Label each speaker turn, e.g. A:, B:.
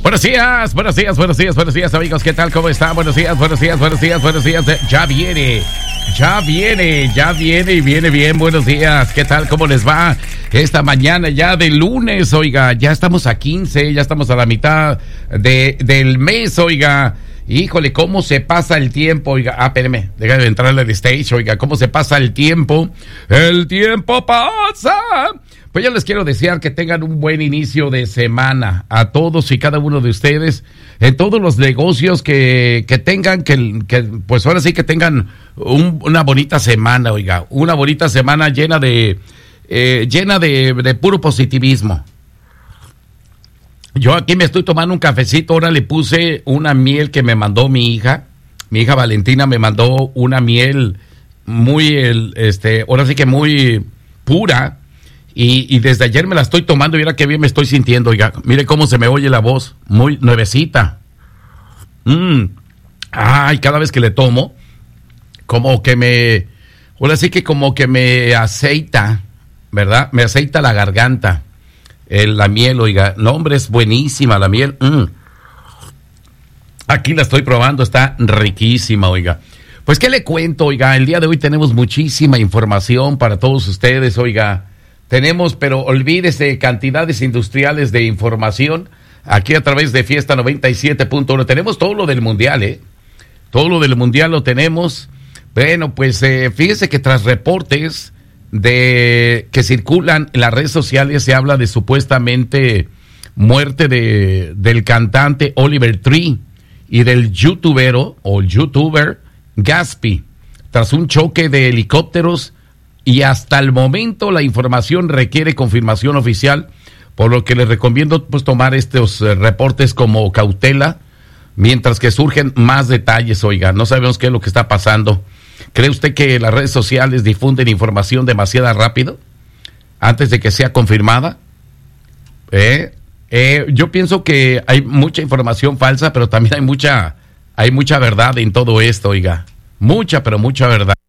A: Buenos días, amigos, ¿qué tal? ¿Cómo están? Buenos días. Ya viene y viene bien. Buenos días, ¿qué tal? ¿Cómo les va? Esta mañana ya de lunes, oiga, ya estamos a 15, ya estamos a la mitad del mes, oiga. Híjole, cómo se pasa el tiempo, oiga. Espérame, déjame entrarle al stage, oiga, cómo se pasa el tiempo. El tiempo pasa. Pues yo les quiero desear que tengan un buen inicio de semana a todos y cada uno de ustedes, en todos los negocios que tengan, que pues ahora sí que tengan una bonita semana, oiga, una bonita semana llena de puro positivismo. Yo aquí me estoy tomando un cafecito, ahora le puse una miel que me mandó mi hija Valentina me mandó una miel muy, ahora sí que muy pura. Y desde ayer me la estoy tomando y mira qué bien me estoy sintiendo, oiga. Mire cómo se me oye la voz, muy nuevecita. Ay, cada vez que le tomo, ahora sí que como que me aceita, ¿verdad? Me aceita la garganta, la miel, oiga. No, hombre, es buenísima la miel. Aquí la estoy probando, está riquísima, oiga. Pues, ¿qué le cuento, oiga? El día de hoy tenemos muchísima información para todos ustedes, oiga. Tenemos, pero olvídese, cantidades industriales de información aquí a través de Fiesta 97.1. Tenemos todo lo del Mundial, Todo lo del Mundial lo tenemos. Bueno, pues fíjese que tras reportes que circulan en las redes sociales, se habla de supuestamente muerte del cantante Oliver Tree y del youtuber Gatsby, tras un choque de helicópteros. Y hasta el momento la información requiere confirmación oficial, por lo que les recomiendo pues tomar estos reportes como cautela, mientras que surgen más detalles, oiga. No sabemos qué es lo que está pasando. ¿Cree usted que las redes sociales difunden información demasiado rápido antes de que sea confirmada? Yo pienso que hay mucha información falsa, pero también hay mucha verdad en todo esto, oiga. Mucha, pero mucha verdad.